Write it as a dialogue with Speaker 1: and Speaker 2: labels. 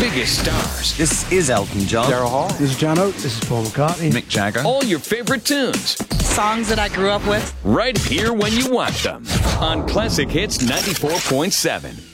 Speaker 1: biggest stars.
Speaker 2: This is Elton John.
Speaker 3: Daryl Hall.
Speaker 4: This is John Oates. This is Paul McCartney.
Speaker 2: Mick Jagger.
Speaker 1: All your favorite tunes.
Speaker 5: Songs that I grew up with.
Speaker 1: Right here when you want them. On Classic Hits 94.7.